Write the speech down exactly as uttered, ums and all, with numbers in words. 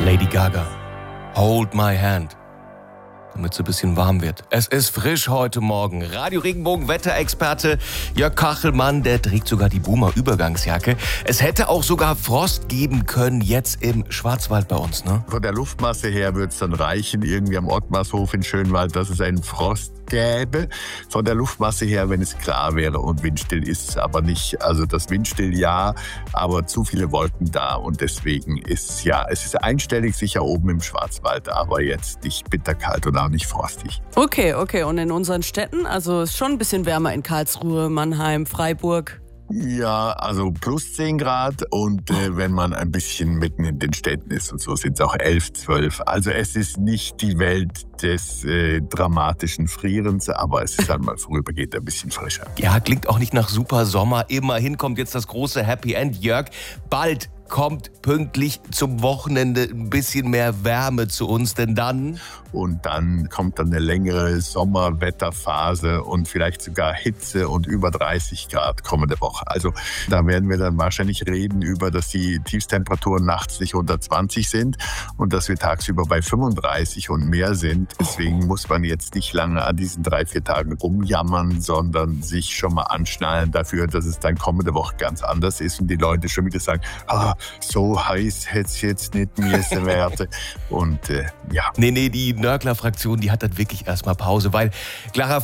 Lady Gaga, Hold My Hand, damit es ein bisschen warm wird. Es ist frisch heute Morgen. Radio Regenbogen Wetterexperte Jörg Kachelmann, der trägt sogar die Boomer-Übergangsjacke. Es hätte auch sogar Frost geben können jetzt im Schwarzwald bei uns, ne? Von der Luftmasse her wird es dann reichen, irgendwie am Ottmarshof in Schönwald, dass es einen Frost gäbe. Von der Luftmasse her, wenn es klar wäre und windstill ist es aber nicht. Also das Windstill ja, aber zu viele Wolken da und deswegen ist ja, es ist einstellig sicher oben im Schwarzwald, aber jetzt nicht bitterkalt und auch nicht frostig. Okay, okay. Und in unseren Städten? Also ist schon ein bisschen wärmer in Karlsruhe, Mannheim, Freiburg. Ja, also plus zehn Grad und äh, wenn man ein bisschen mitten in den Städten ist und so, sind es auch elf, zwölf. Also es ist nicht die Welt des äh, dramatischen Frierens, aber es ist dann mal vorübergehend ein bisschen frischer. Ja, klingt auch nicht nach super Sommer. Immerhin kommt jetzt das große Happy End. Jörg, bald kommt pünktlich zum Wochenende ein bisschen mehr Wärme zu uns, denn dann... Und dann kommt dann eine längere Sommerwetterphase und vielleicht sogar Hitze und über dreißig Grad kommende Woche. Also da werden wir dann wahrscheinlich reden über, dass die Tiefstemperaturen nachts nicht unter zwanzig sind und dass wir tagsüber bei fünfunddreißig und mehr sind. Deswegen muss man jetzt nicht lange an diesen drei, vier Tagen rumjammern, sondern sich schon mal anschnallen dafür, dass es dann kommende Woche ganz anders ist und die Leute schon wieder sagen, ah, so heiß hätte es jetzt nicht müssen werden. Und äh, ja. Nee, nee, die Nörgler-Fraktion, die hat dann wirklich erstmal Pause, weil Clara